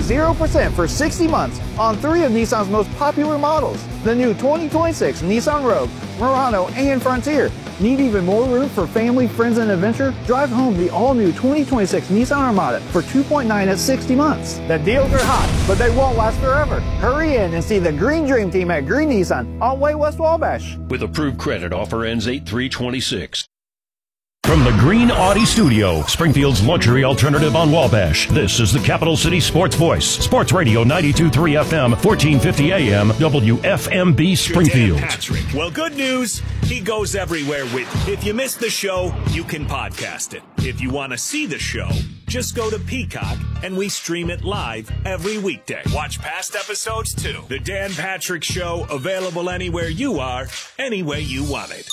0% for 60 months on 3 of Nissan's most popular models. The new 2026 Nissan Rogue, Murano, and Frontier. Need even more room for family, friends, and adventure? Drive home the all-new 2026 Nissan Armada for $2.9 at 60 months. The deals are hot, but they won't last forever. Hurry in and see the Green Dream Team at Green Nissan on Way West Wabash. With approved credit, offer ends 8/3/26. From the Green Audi Studio, Springfield's luxury alternative on Wabash, this is the Capital City Sports Voice. Sports Radio 92.3 FM, 1450 AM, WFMB Springfield. Well, good news. He goes everywhere with. If you missed the show, you can podcast it. If you want to see the show, just go to Peacock and we stream it live every weekday. Watch past episodes too. The Dan Patrick Show, available anywhere you are, any way you want it.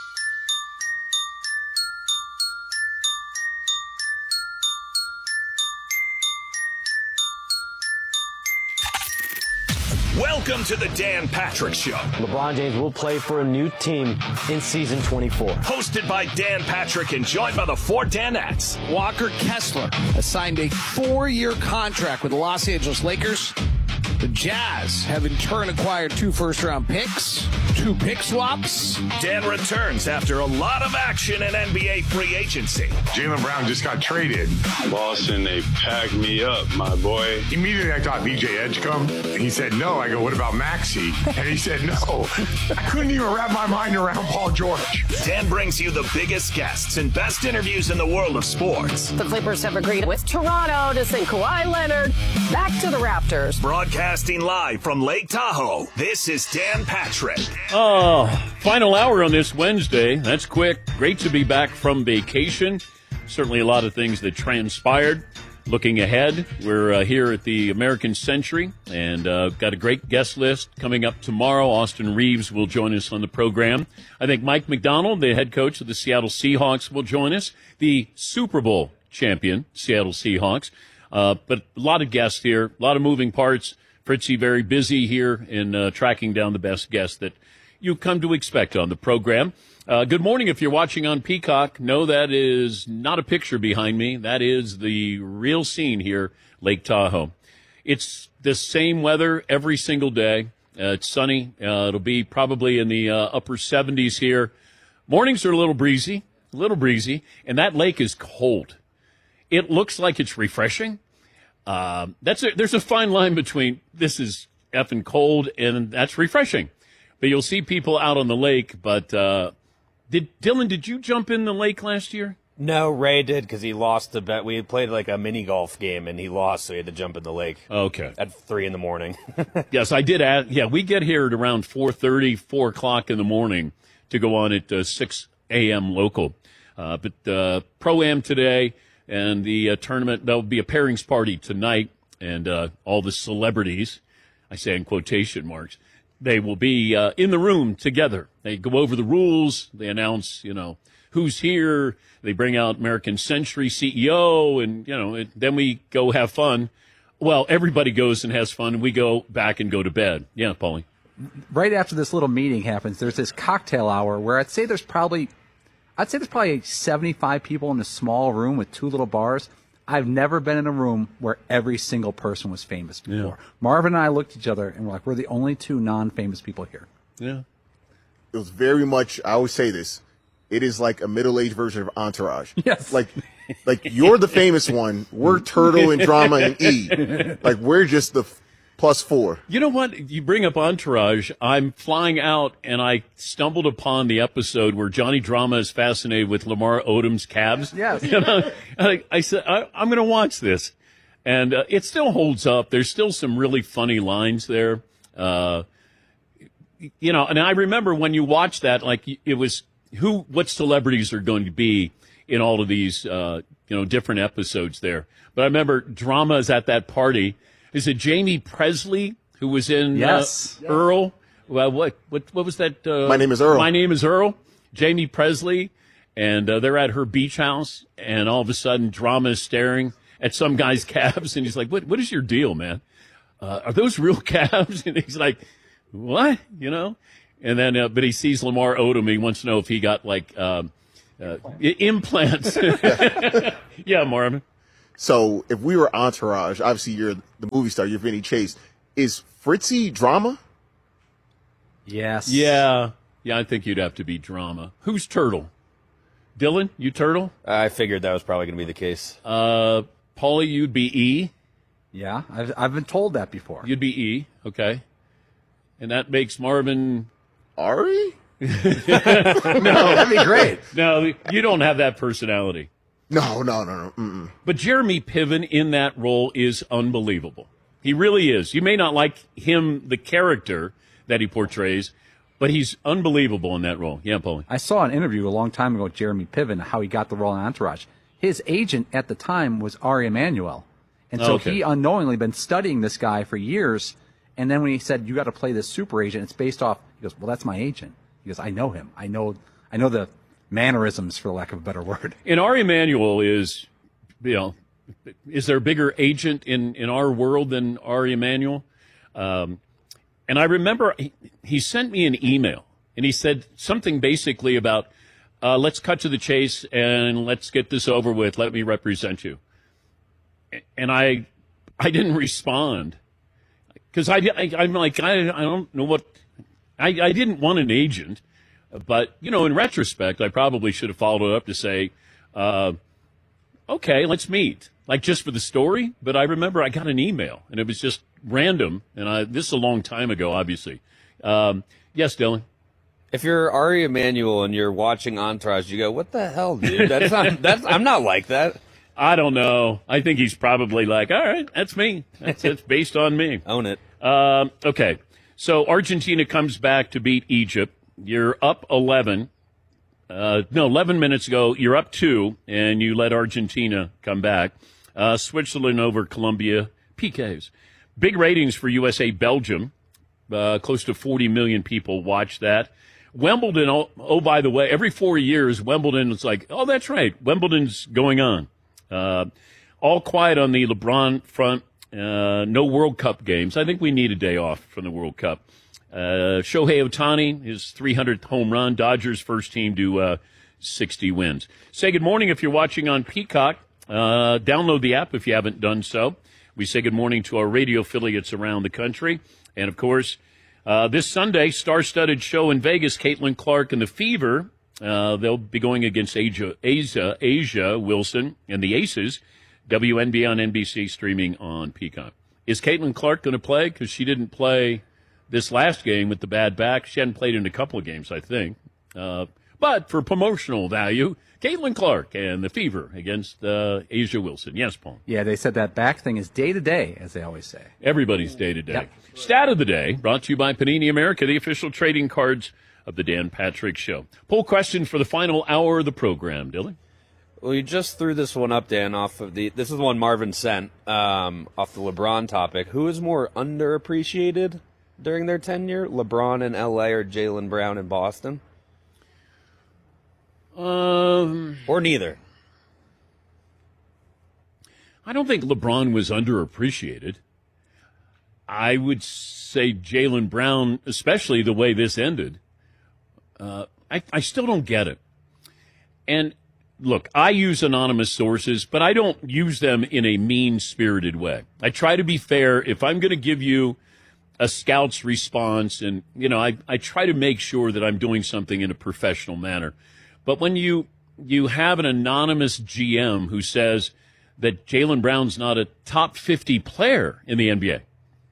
Welcome to the Dan Patrick Show. LeBron James will play for a new team in season 24. Hosted by Dan Patrick and joined by the 4 Danettes. Walker Kessler has signed a 4-year contract with the Los Angeles Lakers. The Jazz have in turn acquired 2 first-round picks, 2 pick swaps. Dan returns after a lot of action in NBA free agency. Jaylen Brown just got traded. Boston, they packed me up, my boy. Immediately I thought VJ Edgecombe, and he said no. I go, what about Maxey? And he said no. I couldn't even wrap my mind around Paul George. Dan brings you the biggest guests and best interviews in the world of sports. The Clippers have agreed with Toronto to send Kawhi Leonard back to the Raptors. Broadcasting live from Lake Tahoe, this is Dan Patrick. Oh, final hour on this Wednesday. That's quick. Great to be back from vacation. Certainly a lot of things that transpired. Looking ahead, we're here at the American Century and got a great guest list coming up tomorrow. Austin Reeves will join us on the program. I think Mike McDonald, the head coach of the Seattle Seahawks, will join us. The Super Bowl champion, Seattle Seahawks. But a lot of guests here, a lot of moving parts. Fritzy very busy here in tracking down the best guests that you've come to expect on the program. Good morning. If you're watching on Peacock, no, that is not a picture behind me. That is the real scene here, Lake Tahoe. It's the same weather every single day. It's sunny. It'll be probably in the upper 70s here. Mornings are a little breezy, and that lake is cold. It looks like it's refreshing. There's a fine line between this is effing cold and that's refreshing. But you'll see people out on the lake. But Dylan, did you jump in the lake last year? No, Ray did because he lost the bet. We had played like a mini golf game and he lost, so he had to jump in the lake. Okay. At 3 a.m. Yes, I did. We get here at around 4:30, 4 o'clock in the morning to go on at 6 a.m. local. But Pro-Am today. And the tournament, there'll be a pairings party tonight, and all the celebrities, I say in quotation marks, they will be in the room together. They go over the rules. They announce, who's here. They bring out American Century CEO, and, then we go have fun. Well, everybody goes and has fun, and we go back and go to bed. Yeah, Paulie. Right after this little meeting happens, there's this cocktail hour where I'd say there's probably 75 people in a small room with 2 little bars. I've never been in a room where every single person was famous before. Yeah. Marvin and I looked at each other and we're like, we're the only 2 non-famous people here. Yeah. It was very much, I always say this, it is like a middle-aged version of Entourage. Yes. Like you're the famous one. We're Turtle and Drama and E. Like we're just the +4. You know what? You bring up Entourage. I'm flying out, and I stumbled upon the episode where Johnny Drama is fascinated with Lamar Odom's calves. Yes. I said, I'm going to watch this. And it still holds up. There's still some really funny lines there. And I remember when you watch that, like, it was what celebrities are going to be in all of these, different episodes there. But I remember Drama is at that party. Is it Jamie Presley who was in Earl? Well, what was that? My Name is Earl. My Name is Earl. Jamie Presley, and they're at her beach house, and all of a sudden, Drama is staring at some guy's calves, and he's like, "What is your deal, man? Are those real calves?" And he's like, "What?" And then, but he sees Lamar Odom. He wants to know if he got like implants. Yeah, Marvin. So if we were Entourage, obviously you're the movie star, you're Vinny Chase. Is Fritzy drama? Yes. Yeah, I think you'd have to be drama. Who's Turtle? Dylan, you Turtle? I figured that was probably going to be the case. Paulie, you'd be E? Yeah, I've been told that before. You'd be E, okay. And that makes Marvin... Ari? No. That'd be great. No, you don't have that personality. No. Mm-mm. But Jeremy Piven in that role is unbelievable. He really is. You may not like him, the character that he portrays, but he's unbelievable in that role. Yeah, Paulie. I saw an interview a long time ago with Jeremy Piven, how he got the role in Entourage. His agent at the time was Ari Emanuel. And so he unknowingly been studying this guy for years. And then when he said, you got to play this super agent, it's based off, he goes, well, that's my agent. He goes, I know him. I know the mannerisms, for lack of a better word. And Ari Emanuel is, is there a bigger agent in our world than Ari Emanuel? And I remember he sent me an email, and he said something basically about, let's cut to the chase and let's get this over with. Let me represent you. And I didn't respond because I'm like, I don't know what, I didn't want an agent, but, in retrospect, I probably should have followed it up to say, okay, let's meet, like just for the story. But I remember I got an email and it was just random. And this is a long time ago, obviously. Yes, Dylan. If you're Ari Emanuel and you're watching Entourage, you go, what the hell, dude? I'm not like that. I don't know. I think he's probably like, all right, that's me. That's based on me. Own it. Okay. So Argentina comes back to beat Egypt. You're up 11. 11 minutes ago, you're up 2, and you let Argentina come back. Switzerland over Colombia, PKs. Big ratings for USA Belgium. Close to 40 million people watch that. Wimbledon, oh, by the way, every 4 years, Wimbledon is like, oh, that's right, Wimbledon's going on. All quiet on the LeBron front. No World Cup games. I think we need a day off from the World Cup. Shohei Ohtani, his 300th home run. Dodgers first team to 60 wins. Say good morning if you're watching on Peacock. Download the app if you haven't done so. We say good morning to our radio affiliates around the country. And, of course, this Sunday, star-studded show in Vegas, Caitlin Clark and the Fever. They'll be going against Asia Wilson and the Aces. WNBA on NBC, streaming on Peacock. Is Caitlin Clark going to play? Because she didn't play this last game with the bad back. She hadn't played in a couple of games, I think. But for promotional value, Caitlin Clark and the Fever against Asia Wilson. Yes, Paul? Yeah, they said that back thing is day-to-day, as they always say. Everybody's day-to-day. Yep. Stat of the day, brought to you by Panini America, the official trading cards of the Dan Patrick Show. Poll question for the final hour of the program, Dylan. Well, you just threw this one up, Dan, off of this is the one Marvin sent, off the LeBron topic. Who is more underappreciated during their tenure, LeBron in L.A. or Jaylen Brown in Boston? Or neither. I don't think LeBron was underappreciated. I would say Jaylen Brown, especially the way this ended. I still don't get it. And look, I use anonymous sources, but I don't use them in a mean-spirited way. I try to be fair. If I'm going to give you a scout's response, and, I try to make sure that I'm doing something in a professional manner. But when you have an anonymous GM who says that Jaylen Brown's not a top 50 player in the NBA,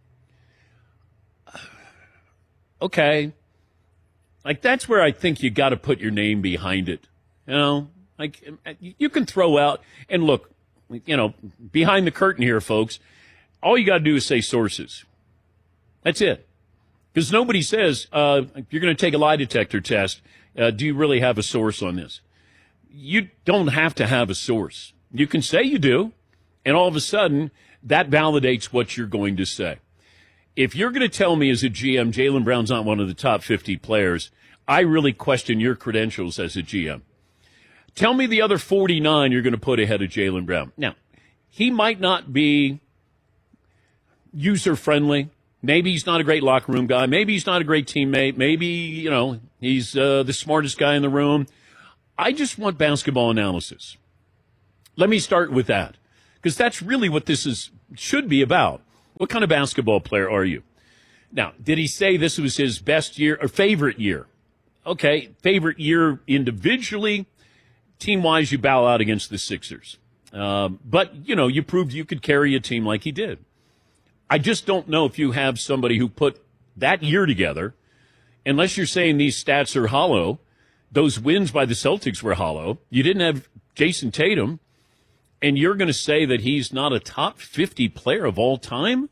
okay, like that's where I think you got to put your name behind it. Like you can throw out, and look, behind the curtain here, folks, all you got to do is say sources. That's it. Because nobody says, you're going to take a lie detector test. Do you really have a source on this? You don't have to have a source. You can say you do, and all of a sudden, that validates what you're going to say. If you're going to tell me as a GM, Jaylen Brown's not one of the top 50 players, I really question your credentials as a GM. Tell me the other 49 you're going to put ahead of Jaylen Brown. Now, he might not be user-friendly. Maybe he's not a great locker room guy. Maybe he's not a great teammate. Maybe, he's the smartest guy in the room. I just want basketball analysis. Let me start with that. Because that's really what this should be about. What kind of basketball player are you? Now, did he say this was his best year or favorite year? Okay, favorite year individually. Team-wise, you bow out against the Sixers. But, you proved you could carry a team like he did. I just don't know if you have somebody who put that year together, unless you're saying these stats are hollow. Those wins by the Celtics were hollow. You didn't have Jason Tatum, and you're going to say that he's not a top 50 player of all time?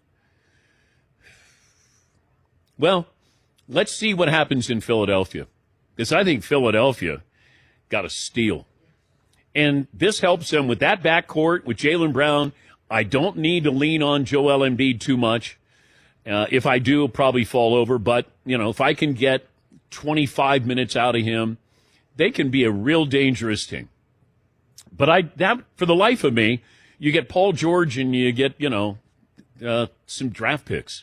Well, let's see what happens in Philadelphia, because I think Philadelphia got a steal. And this helps them with that backcourt, with Jaylen Brown. I don't need to lean on Joel Embiid too much. If I do, I'll probably fall over. But, if I can get 25 minutes out of him, they can be a real dangerous team. But for the life of me, you get Paul George and you get, some draft picks.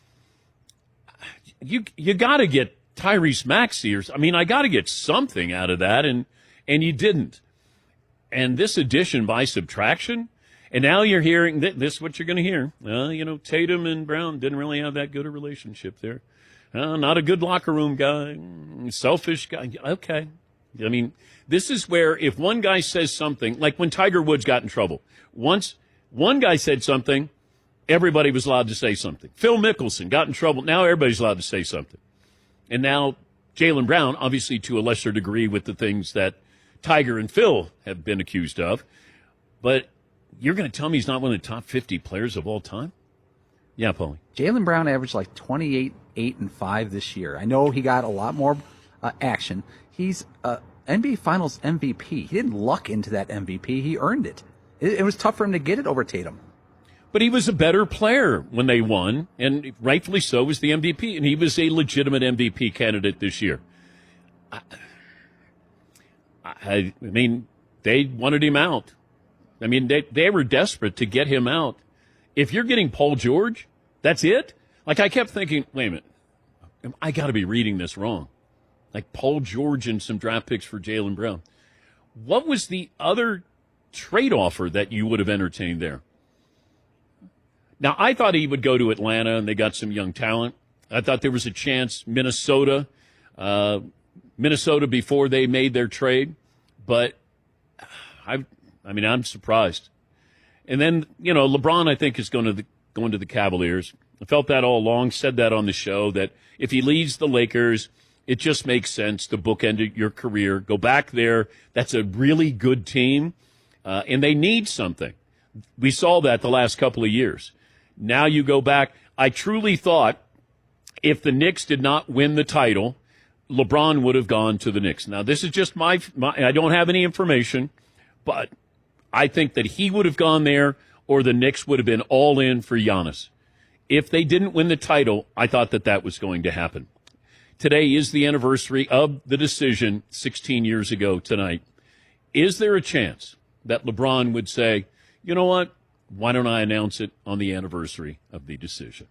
You got to get Tyrese Maxey. I got to get something out of that, and you didn't. And this addition by subtraction, and now you're hearing this is what you're going to hear. Tatum and Brown didn't really have that good a relationship there. Not a good locker room guy, selfish guy. Okay. This is where if one guy says something, like when Tiger Woods got in trouble, once one guy said something, everybody was allowed to say something. Phil Mickelson got in trouble. Now everybody's allowed to say something. And now Jaylen Brown, obviously to a lesser degree with the things that Tiger and Phil have been accused of. But you're going to tell me he's not one of the top 50 players of all time? Yeah, Paulie. Jaylen Brown averaged like 28, 8, and 5 this year. I know he got a lot more action. He's NBA Finals MVP. He didn't luck into that MVP. He earned it. It was tough for him to get it over Tatum. But he was a better player when they won, and rightfully so was the MVP, and he was a legitimate MVP candidate this year. They wanted him out. They were desperate to get him out. If you're getting Paul George, that's it? I kept thinking, wait a minute, I got to be reading this wrong. Like Paul George and some draft picks for Jaylen Brown. What was the other trade offer that you would have entertained there? Now, I thought he would go to Atlanta, and they got some young talent. I thought there was a chance Minnesota before they made their trade. But, I'm surprised. And then, LeBron, I think, is going to the Cavaliers. I felt that all along, said that on the show, that if he leaves the Lakers, it just makes sense to bookend your career. Go back there. That's a really good team, and they need something. We saw that the last couple of years. Now you go back. I truly thought if the Knicks did not win the title, LeBron would have gone to the Knicks. Now, this is just my I don't have any information, but I think that he would have gone there or the Knicks would have been all in for Giannis. If they didn't win the title, I thought that was going to happen. Today is the anniversary of the decision 16 years ago tonight. Is there a chance that LeBron would say, you know what? Why don't I announce it on the anniversary of the decision?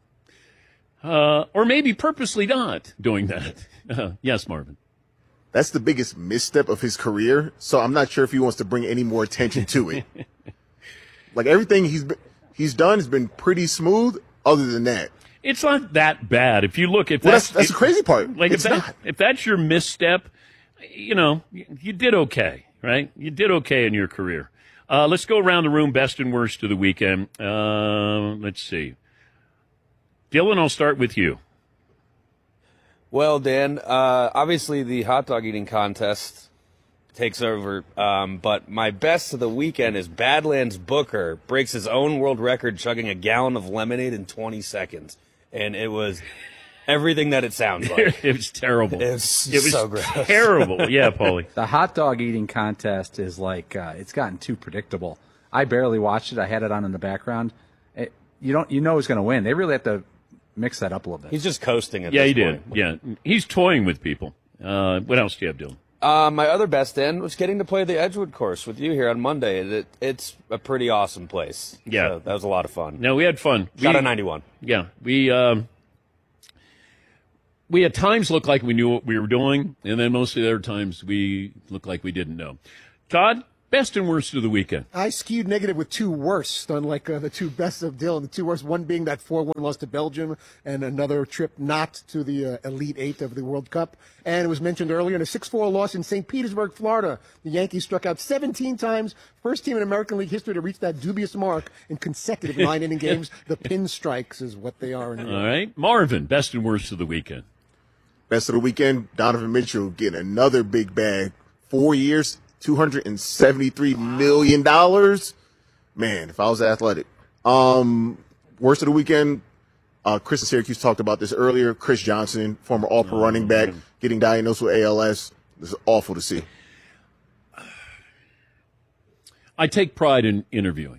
Or maybe purposely not doing that. Yes, Marvin. That's the biggest misstep of his career, so I'm not sure if he wants to bring any more attention to it. Everything he's done has been pretty smooth other than that. It's not that bad. If you look at that's the crazy part. If that's your misstep, you did okay, right? You did okay in your career. Let's go around the room, best and worst of the weekend. Let's see. Dylan, I'll start with you. Well, Dan, obviously the hot dog eating contest takes over, but my best of the weekend is Badlands Booker breaks his own world record chugging a gallon of lemonade in 20 seconds. And it was everything that it sounds like. It was terrible. It was so gross. Terrible. Yeah, Paulie. The hot dog eating contest is it's gotten too predictable. I barely watched it. I had it on in the background. You know who's going to win. They really have to mix that up a little bit. He's just coasting at this point. Did. Yeah, he's toying with people. What else do you have, Dylan? My other best, Dan, was getting to play the Edgewood course with you here on Monday. It's a pretty awesome place. Yeah. So that was a lot of fun. No, we had fun. Shot a 91. Yeah. We at times looked like we knew what we were doing, and then most of the other times we looked like we didn't know. Todd, Best and worst of the weekend. I skewed negative with two worst, unlike the two best of Dylan. The two worst, one being that 4-1 loss to Belgium and another trip not to the Elite Eight of the World Cup. And it was mentioned earlier in a 6-4 loss in St. Petersburg, Florida. The Yankees struck out 17 times. First team in American League history to reach that dubious mark in consecutive 9-inning games. The pinstrikes is what they are. All right. Marvin, best and worst of the weekend. Best of the weekend, Donovan Mitchell getting another big bag. 4 years, $273 million. Man, if I was athletic. Worst of the weekend, Chris in Syracuse talked about this earlier. Chris Johnson, former All-Pro running back, getting diagnosed with ALS. This is awful to see. I take pride in interviewing.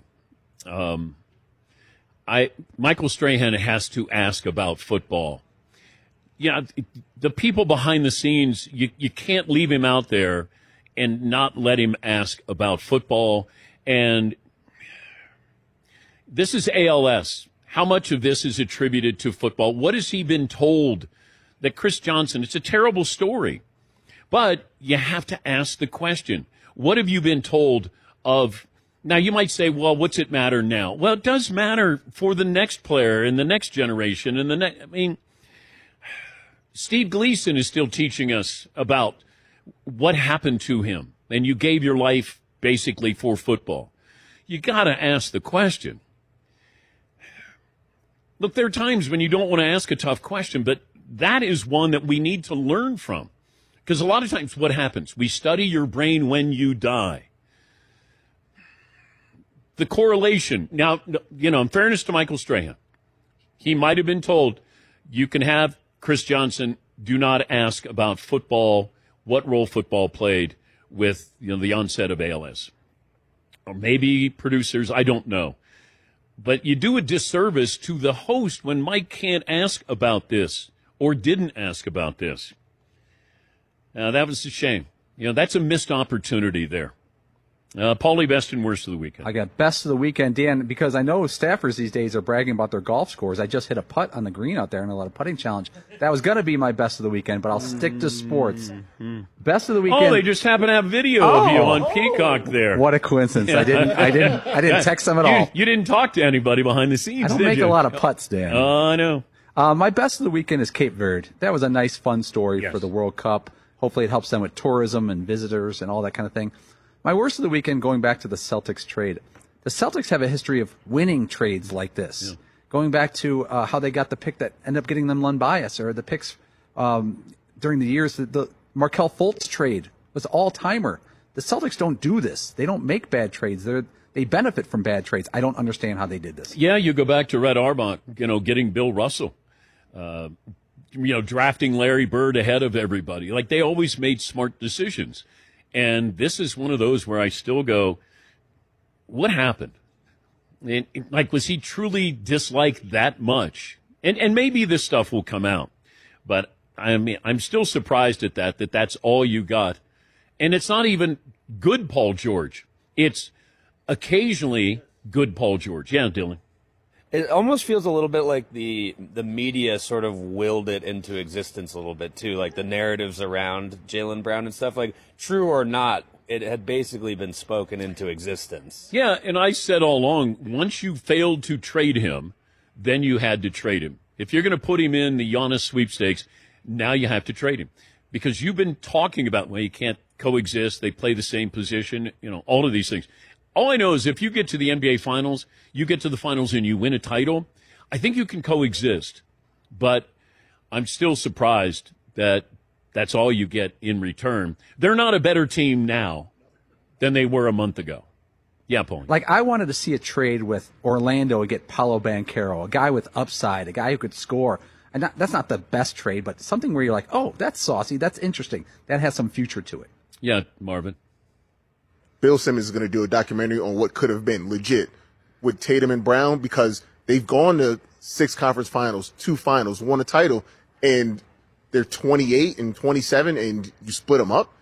Michael Strahan has to ask about football. Yeah, the people behind the scenes, you can't leave him out there and not let him ask about football. And this is ALS. How much of this is attributed to football? What has he been told that Chris Johnson, it's a terrible story, but you have to ask the question. What have you been told of? Now, you might say, well, what's it matter now? Well, it does matter for the next player and the next generation. And I mean, Steve Gleason is still teaching us about what happened to him, and you gave your life basically for football. You got to ask the question. Look, there are times when you don't want to ask a tough question, but that is one that we need to learn from. Because a lot of times what happens, we study your brain when you die. The correlation. Now, in fairness to Michael Strahan, he might have been told, you can have Chris Johnson, do not ask about football, what role football played with the onset of ALS. Or maybe producers, I don't know. But you do a disservice to the host when Mike can't ask about this or didn't ask about this. Now, that was a shame. That's a missed opportunity there. Paulie, best and worst of the weekend. I got best of the weekend, Dan, because I know staffers these days are bragging about their golf scores. I just hit a putt on the green out there in a lot of putting challenge. That was going to be my best of the weekend, but I'll stick to sports. Best of the weekend. Oh, they just happen to have video of you on Peacock there. What a coincidence! I didn't text them at all. You didn't talk to anybody behind the scenes. I don't make a lot of putts, Dan. Oh, I know. My best of the weekend is Cape Verde. That was a nice, fun story for the World Cup. Hopefully, it helps them with tourism and visitors and all that kind of thing. My worst of the weekend, going back to the Celtics trade. The Celtics have a history of winning trades like this. Yeah. Going back to how they got the pick that ended up getting them Len Bias, or the picks during the years. The Markelle Fultz trade was all-timer. The Celtics don't do this. They don't make bad trades. They benefit from bad trades. I don't understand how they did this. Yeah, you go back to Red Auerbach, getting Bill Russell, drafting Larry Bird ahead of everybody. Like, they always made smart decisions. And this is one of those where I still go, what happened? Was he truly disliked that much? And maybe this stuff will come out. But, I'm still surprised at that's all you got. And it's not even good Paul George. It's occasionally good Paul George. Yeah, Dylan. It almost feels a little bit like the media sort of willed it into existence a little bit, too. Like the narratives around Jaylen Brown and stuff, like true or not, it had basically been spoken into existence. Yeah, and I said all along, once you failed to trade him, then you had to trade him. If you're going to put him in the Giannis sweepstakes, now you have to trade him. Because you've been talking about, you can't coexist, they play the same position, all of these things. All I know is if you get to the NBA Finals, you get to the Finals and you win a title, I think you can coexist. But I'm still surprised that that's all you get in return. They're not a better team now than they were a month ago. Yeah, Paul. I wanted to see a trade with Orlando and get Paolo Banchero, a guy with upside, a guy who could score. And that's not the best trade, but something where you're like, oh, that's saucy, that's interesting. That has some future to it. Yeah, Marvin. Bill Simmons is going to do a documentary on what could have been legit with Tatum and Brown, because they've gone to 6 conference finals, 2 finals, won a title, and they're 28 and 27, and you split them up.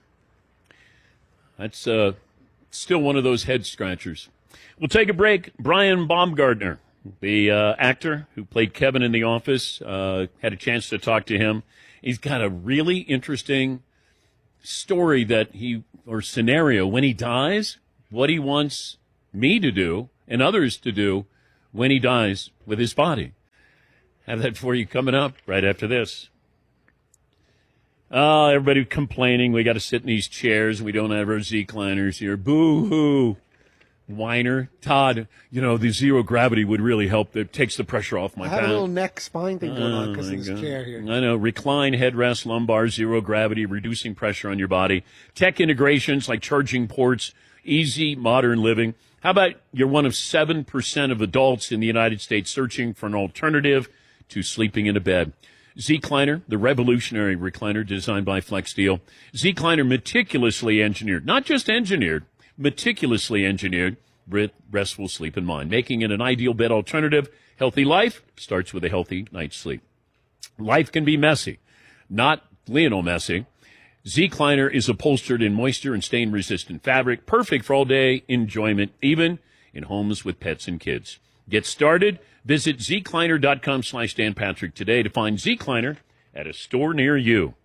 That's still one of those head scratchers. We'll take a break. Brian Baumgartner, the actor who played Kevin in The Office, had a chance to talk to him. He's got a really interesting story that he or scenario when he dies, what he wants me to do and others to do when he dies with his body. Have that for you coming up right after this. Everybody complaining we got to sit in these chairs. We don't have our Z-Cliners here. Boo-hoo. Whiner. Todd, the zero gravity would really help. It takes the pressure off my back. I have a little neck spine thing going on because of this chair here. I know. Recline, headrest, lumbar, zero gravity, reducing pressure on your body. Tech integrations like charging ports, easy modern living. How about you're one of 7% of adults in the United States searching for an alternative to sleeping in a bed? Z-Cliner, the revolutionary recliner designed by FlexSteel. Z-Cliner meticulously engineered, not just engineered, meticulously engineered with restful sleep in mind, making it an ideal bed alternative. Healthy life starts with a healthy night's sleep. Life can be messy, not Lionel Messi. Z-Cliner is upholstered in moisture and stain-resistant fabric, perfect for all-day enjoyment, even in homes with pets and kids. Get started. Visit zcliner.com/Dan Patrick today to find Z-Cliner at a store near you.